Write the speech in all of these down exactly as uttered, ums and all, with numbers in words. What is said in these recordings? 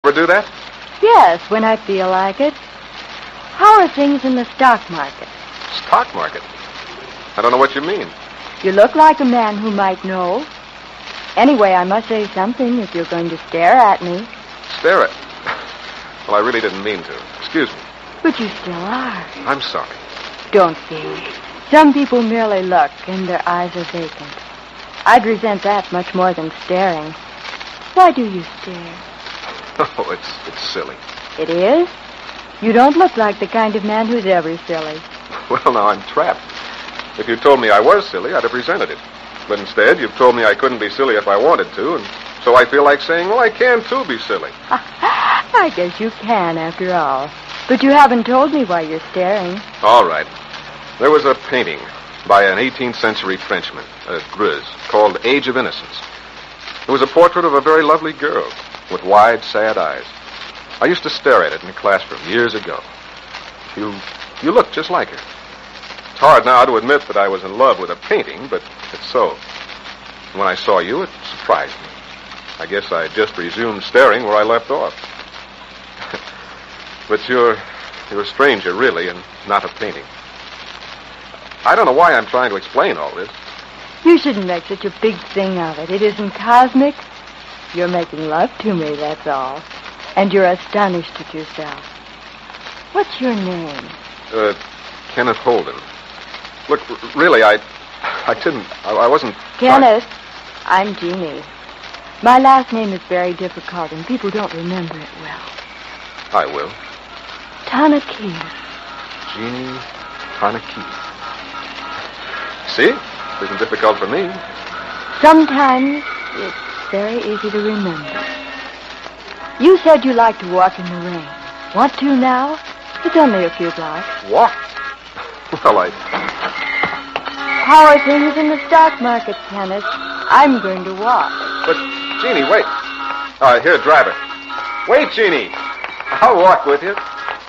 Ever do that? Yes, when I feel like it. How are things in the stock market? Stock market? I don't know what you mean. You look like a man who might know. Anyway, I must say something if you're going to stare at me. Stare at... Well, I really didn't mean to. Excuse me. But you still are. I'm sorry. Don't be. Some people merely look, and their eyes are vacant. I'd resent that much more than staring. Why do you stare? Oh, it's it's silly. It is? You don't look like the kind of man who's ever silly. Well, now I'm trapped. If you told me I was silly, I'd have resented it. But instead, you've told me I couldn't be silly if I wanted to, and so I feel like saying, well, I can, too, be silly. I guess you can, after all. But you haven't told me why you're staring. All right. There was a painting by an eighteenth century Frenchman, a Greuze, called Age of Innocence. It was a portrait of a very lovely girl with wide, sad eyes. I used to stare at it in the classroom years ago. You, you look just like her. It's hard now to admit that I was in love with a painting, but it's so. When I saw you, it surprised me. I guess I just resumed staring where I left off. But you're, you're a stranger, really, and not a painting. I don't know why I'm trying to explain all this. You shouldn't make such a big thing of it. It isn't cosmic. You're making love to me, that's all. And you're astonished at yourself. What's your name? Uh, Kenneth Holden. Look, r- really, I... I didn't... I, I wasn't... Kenneth, I'm Jeannie. My last name is very difficult, and people don't remember it well. I will. Tanaki. Jeannie Tanaki. See? It isn't difficult for me. Sometimes it's very easy to remember. You said you like to walk in the rain. Want to now? It's only a few blocks. Walk? Well, I... How are things in the stock market, Kenneth? I'm going to walk. But, Jeannie, wait. Uh, here, driver. Wait, Jeannie. I'll walk with you.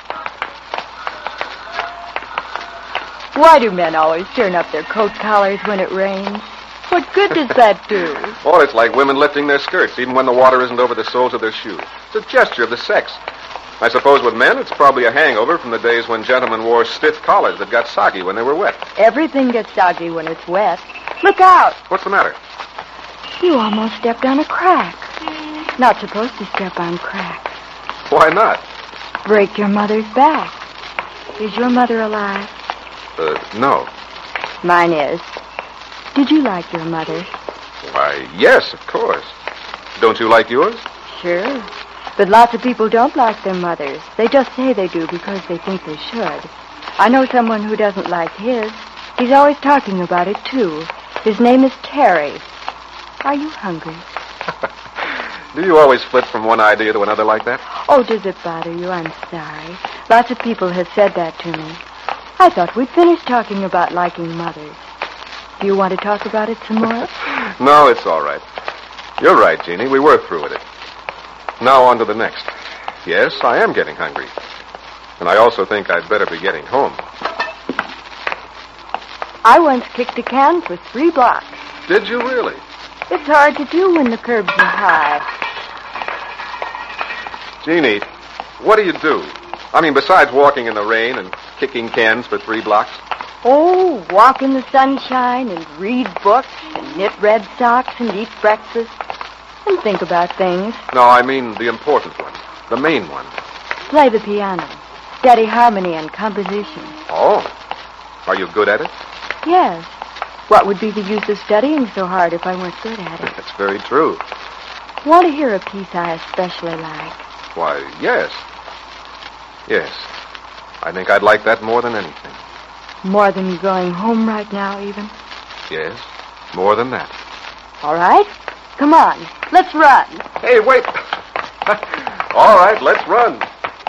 Why do men always turn up their coat collars when it rains? What good does that do? Oh, it's like women lifting their skirts, even when the water isn't over the soles of their shoes. It's a gesture of the sex. I suppose with men, it's probably a hangover from the days when gentlemen wore stiff collars that got soggy when they were wet. Everything gets soggy when it's wet. Look out! What's the matter? You almost stepped on a crack. Not supposed to step on cracks. Why not? Break your mother's back. Is your mother alive? Uh, no. Mine is. Did you like your mother? Why, yes, of course. Don't you like yours? Sure. But lots of people don't like their mothers. They just say they do because they think they should. I know someone who doesn't like his. He's always talking about it, too. His name is Terry. Are you hungry? Do you always flit from one idea to another like that? Oh, does it bother you? I'm sorry. Lots of people have said that to me. I thought we'd finished talking about liking mothers. Do you want to talk about it some more? No, it's all right. You're right, Jeannie. We were through with it. Now on to the next. Yes, I am getting hungry. And I also think I'd better be getting home. I once kicked a can for three blocks. Did you really? It's hard to do when the curbs are high. Jeannie, what do you do? I mean, besides walking in the rain and kicking cans for three blocks? Oh, walk in the sunshine and read books and knit red socks and eat breakfast and think about things. No, I mean the important one. The main one. Play the piano. Study harmony and composition. Oh. Are you good at it? Yes. What would be the use of studying so hard if I weren't good at it? That's very true. Want to hear a piece I especially like? Why, yes. Yes. I think I'd like that more than anything. More than going home right now, even? Yes, more than that. All right. Come on. Let's run. Hey, wait. All right, let's run.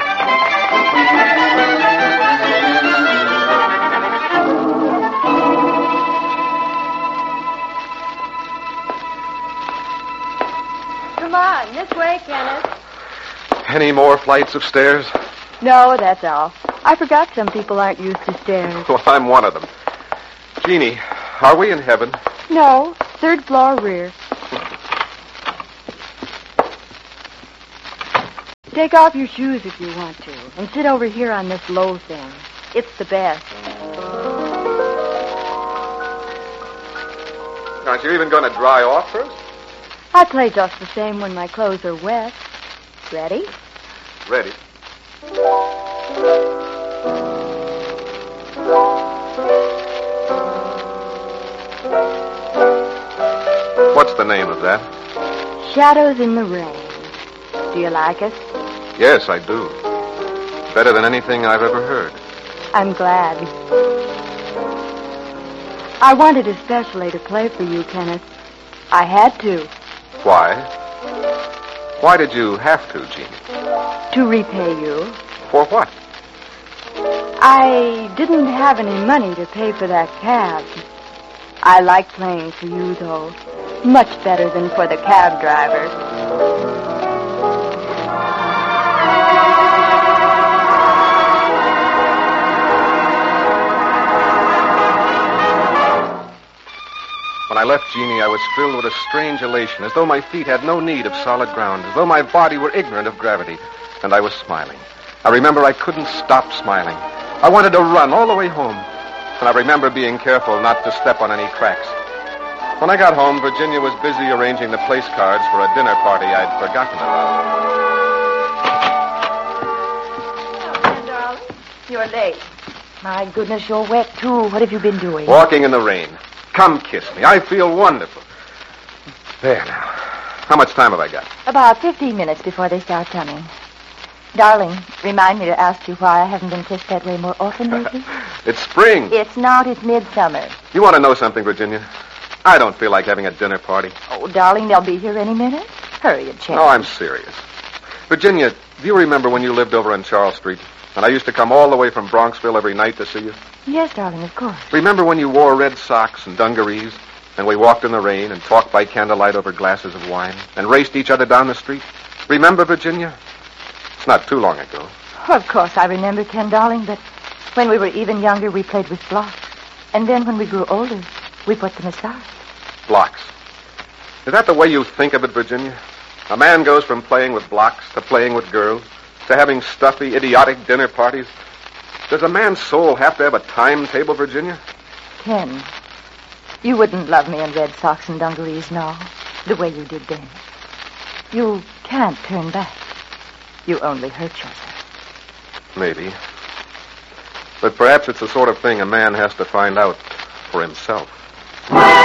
Come on. This way, Kenneth. Any more flights of stairs? No, that's all. I forgot some people aren't used to stairs. Well, I'm one of them. Jeannie, are we in heaven? No, third floor rear. Take off your shoes if you want to, and sit over here on this low thing. It's the best. Aren't you even going to dry off first? I play just the same when my clothes are wet. Ready? Ready. What's the name of that? Shadows in the Rain. Do you like it? Yes, I do. Better than anything I've ever heard. I'm glad. I wanted especially to play for you, Kenneth. I had to. Why? Why did you have to, Jeannie? To repay you. For what? I didn't have any money to pay for that cab. I like playing for you, though. Much better than for the cab driver. When I left Jeannie, I was filled with a strange elation, as though my feet had no need of solid ground, as though my body were ignorant of gravity, and I was smiling. I remember I couldn't stop smiling. I wanted to run all the way home, and I remember being careful not to step on any cracks. When I got home, Virginia was busy arranging the place cards for a dinner party I'd forgotten about. Oh, darling, you're late. My goodness, you're wet, too. What have you been doing? Walking in the rain. Come kiss me. I feel wonderful. There now. How much time have I got? About fifteen minutes before they start coming. Darling, remind me to ask you why I haven't been kissed that way more often lately. It's spring. It's not. It's midsummer. You want to know something, Virginia? I don't feel like having a dinner party. Oh, darling, they'll be here any minute. Hurry and change. No, I'm serious. Virginia, do you remember when you lived over on Charles Street? And I used to come all the way from Bronxville every night to see you? Yes, darling, of course. Remember when you wore red socks and dungarees, and we walked in the rain and talked by candlelight over glasses of wine, and raced each other down the street? Remember, Virginia? It's not too long ago. Oh, of course, I remember, Ken, darling, but when we were even younger, we played with blocks. And then when we grew older, we put them aside. Blocks. Is that the way you think of it, Virginia? A man goes from playing with blocks to playing with girls to having stuffy, idiotic dinner parties. Does a man's soul have to have a timetable, Virginia? Ken, you wouldn't love me in red socks and dungarees now, the way you did then. You can't turn back. You only hurt yourself. Maybe. But perhaps it's the sort of thing a man has to find out for himself.